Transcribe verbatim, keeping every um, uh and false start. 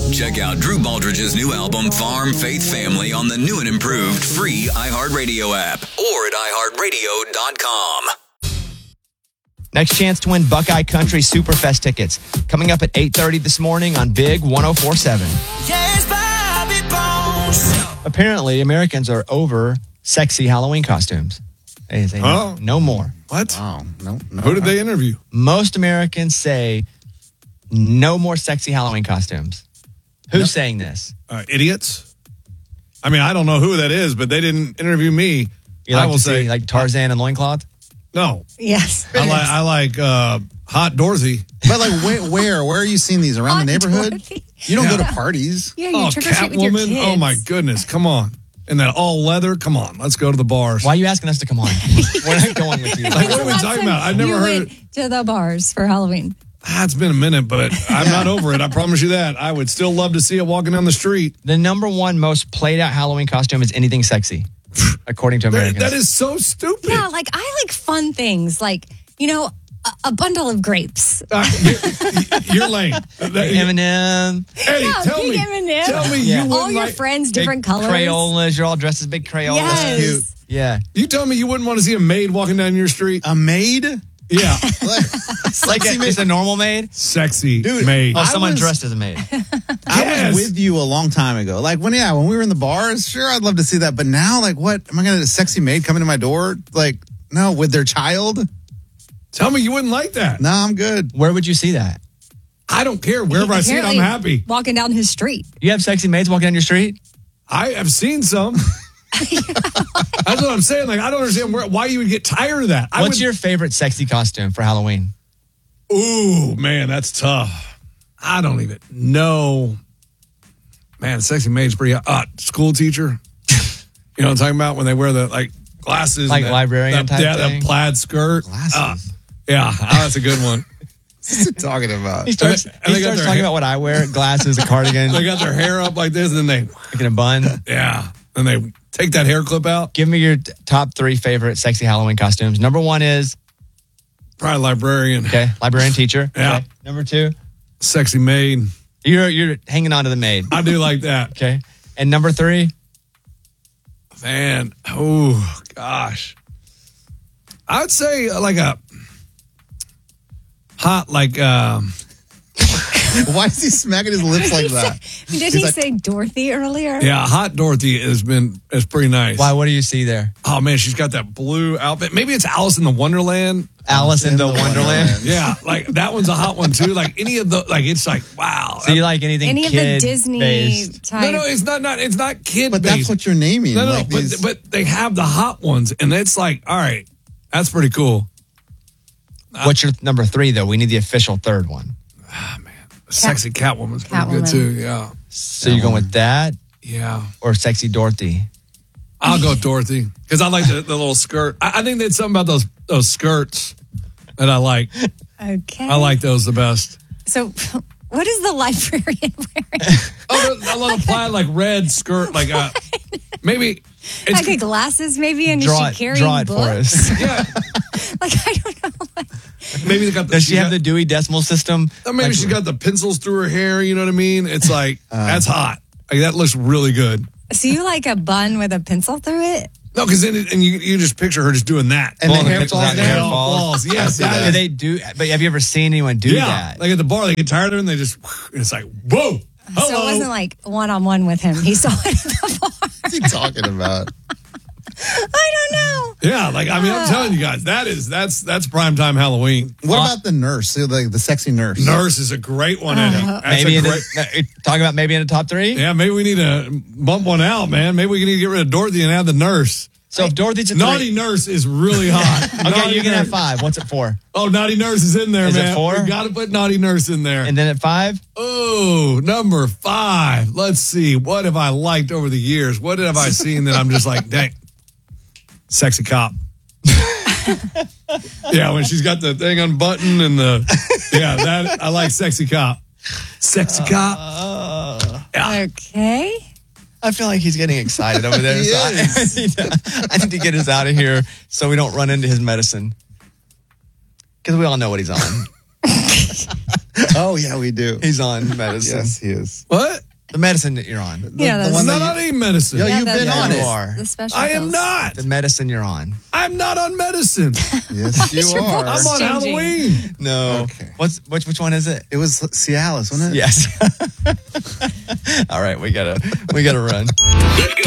Check out Drew Baldridge's new album, Farm Faith Family, on the new and improved free iHeartRadio app or at i heart radio dot com. Next chance to win Buckeye Country Superfest tickets. Coming up at eight thirty this morning on Big one oh four point seven. Yes, Bobby Bones. Apparently, Americans are over sexy Halloween costumes. They say Oh. no more. What? Wow. No, no. Who did they interview? Most Americans say no more sexy Halloween costumes. Who's Yep. saying this? Uh, idiots? I mean, I don't know who that is, but they didn't interview me. You like I will to say, see like Tarzan and loincloth? no. Yes. I like I like uh, Hot Dorothy. But like, where, where? Where are you seeing these? Around the Hot neighborhood? Dorothy. You don't Yeah. go to parties. Yeah, you Oh, trick or treat with your kids. Catwoman. Oh, my goodness. Come on. And that all leather. Come on. Let's go to the bars. Why are you asking us to come on? We're not going with you. Like, what are we talking about? I've never you heard. went to the bars for Halloween. Ah, it's been a minute, but I'm not over it. I promise you that. I would still love to see it walking down the street. The number one most played out Halloween costume is anything sexy, according to That, Americans. that is so stupid. Yeah, like I like fun things, like you know, a, a bundle of grapes. Uh, you're, you're lame. That- Eminem, Eddie, Yeah, tell big me. M and M. Tell me Yeah. you All wouldn't your like. friends, different big colors. Crayolas. You're all dressed as big Crayolas. Yes. Cute. Yeah. You tell me you wouldn't want to see a maid walking down your street? A maid? Yeah. Like Sexy a, maid. just a normal maid? Sexy Dude, maid. Oh, I someone was- dressed as a maid. I Yes. was with you a long time ago. Like when, yeah, when we were in the bars, sure, I'd love to see that. But now, like, what? Am I going to have a sexy maid coming to my door? Like, no, with their child? Tell me you wouldn't like that. No, I'm good. Where would you see that? I don't care. Wherever I see it, I'm Apparently happy. Walking down his street. You have sexy maids walking down your street? I have seen some. That's what I'm saying. Like, I don't understand where, why you would get tired of that. I What's would, your favorite sexy costume for Halloween? Ooh, man, that's tough. I don't even know. Man, sexy maid's pretty hot. Uh, school teacher. You know what I'm talking about? When they wear the, like, glasses. Like and that- librarian that, type Yeah, thing? that plaid skirt. Glasses. Uh, yeah, oh, that's a good one. What's he talking about? He starts, And they- and he they got starts their talking hair- about what I wear, glasses, a cardigan, They got their hair up like this, and then they, like in a bun. yeah, and they take that hair clip out. Give me your t- top three favorite sexy Halloween costumes. Number one is, Probably librarian. okay, librarian teacher. Yeah. Okay. Number two, Sexy maid. you're you're hanging on to the maid. I do like that. Okay. And number three, Man, oh, gosh. I would say uh, like a hot, like, um, Why is he smacking his lips like that? Did He's he like- say Dorothy earlier? yeah, hot Dorothy has been, is pretty nice. why? What do you see there? Oh, man, she's got that blue outfit. Maybe it's Alice in the Wonderland. Alice in the Wonderland. Yeah, like that one's a hot one too. Like any of the, like it's like, wow. So you like anything Any of the kid Disney based? type. no, no, it's not, not, it's not kid But based. that's what you're naming. No, no, like but, these- but they have the hot ones, and it's like, all right, that's pretty cool. What's your number three though? We need the official third one. Sexy Catwoman's pretty Catwoman. good too. Yeah, So you're going with that yeah. or sexy Dorothy? I'll go Dorothy because I like the, the little skirt. I, I think there's something about those those skirts that I like. Okay. I like those the best. So, what is the librarian wearing? Oh, a little plaid like red skirt, like uh, maybe it's Like glasses, maybe, and Draw is it, she carrying draw it books? for us. yeah. Like I don't know. Like, Maybe they got the, Does she have got- the Dewey Decimal System? Or maybe Like- she got the pencils through her hair. You know what I mean? It's like Uh. that's hot. Like that looks really good. so you like a bun with a pencil through it? No, because then it, and you you just picture her just doing that. And Pulling the the hair pencils falls out and down. hair Hair falls. falls. I Yes, see that that. Do is- they do? But have you ever seen anyone do yeah, that? like at the bar, they get tired of it and they just. And it's like whoa. Hello. So it wasn't like one on one with him. He saw it at the bar. What's he talking about? I don't know. Yeah, like I mean, I'm telling you guys, that is that's that's primetime Halloween. What about the nurse? So, like the sexy nurse. Nurse is a great one, Eddie. That's maybe a in great. the, talk about maybe in the top three. Yeah, maybe we need to bump one out, man. Maybe we need to get rid of Dorothy and add the nurse. So if Dorothy's a Naughty three, nurse is really hot. okay, Naughty you can have nurse. five. What's it for? Oh, naughty nurse is in there, Is it man. four? We got to put naughty nurse in there. And then at five, Oh, number five. Let's see. What have I liked over the years? What have I seen that I'm just like, dang, sexy cop. Yeah, when she's got the thing unbuttoned and the, yeah, that I like sexy cop. Sexy cop. Yeah. Okay. I feel like he's getting excited over there. He so I, is. I need to get us out of here so we don't run into his medicine. Because we all know what he's on. Oh, yeah, we do. He's on medicine. Yes, he is. What? The medicine that you're on. Yeah, the that's, one I'm that not on any medicine. Yo, yeah, you've that's been on the- it. are. The special I am pills. not. The medicine you're on. I'm not on medicine. Yes, you your are. voice? I'm on Changing. Halloween. No. Okay. What's which which one is it? It was Cialis, wasn't it? Yes. All right, we gotta we gotta run. Let's go.